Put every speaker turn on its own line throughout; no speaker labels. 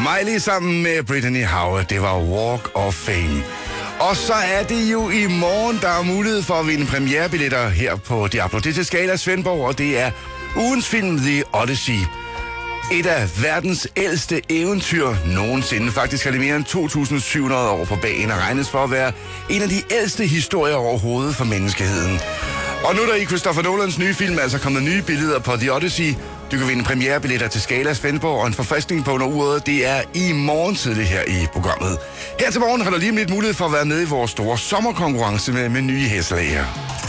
Miley sammen med Brittany Howard. Det var Walk of Fame. Og så er det jo i morgen, der er mulighed for at vinde premierebilletter her på Diablo. Det er til Scala Svendborg, og det er ugens film The Odyssey. Et af verdens ældste eventyr nogensinde. Faktisk har det mere end 2.700 år på bagen og regnes for at være en af de ældste historier overhovedet for menneskeheden. Og nu er der i Christopher Nolans nye film altså kommet nye billeder på The Odyssey. Du kan vinde premierebilletter til Scala Svendborg, og en forfriskning på under uret, det er i morgen tidligt her i programmet. Her til morgen har du lige om lidt mulighed for at være med i vores store sommerkonkurrence med nye hæslager.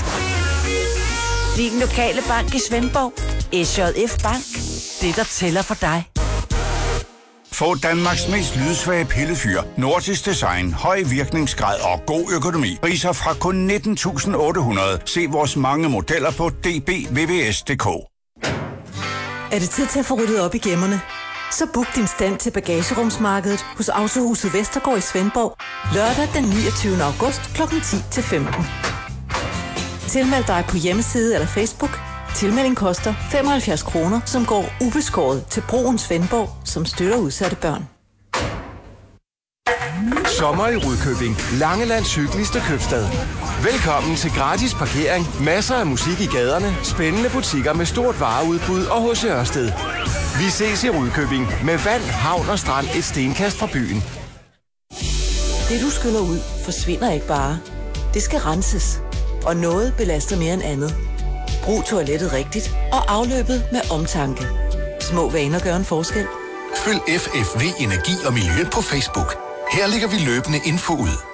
Din lokale bank i Svendborg. SJF Bank. Det, der tæller for dig.
Få Danmarks mest lydsvage pillefyr, Nordisk Design, høj virkningsgrad og god økonomi. Priser fra kun 19.800. Se vores mange modeller på dbvvs.dk.
Er det tid til at få ryddet op i gemmerne? Så book din stand til bagagerumsmarkedet hos Autohuset Vestergaard i Svendborg. Lørdag den 29. august kl. 10-15. Tilmeld dig på hjemmeside eller Facebook. Tilmelding koster 75 kroner, som går ubeskåret til Broen Svendborg, som støtter udsatte børn.
Sommer i Rudkøbing. Langelands hyggeligste købstad. Velkommen til gratis parkering, masser af musik i gaderne, spændende butikker med stort vareudbud og H.C. Ørsted. Vi ses i Rudkøbing med vand, havn og strand et stenkast fra byen.
Det du skyller ud, forsvinder ikke bare. Det skal renses. Og noget belaster mere end andet. Brug toilettet rigtigt og afløbet med omtanke. Små vaner gør en forskel.
Følg FFV Energi og Miljø på Facebook. Her lægger vi løbende info ud.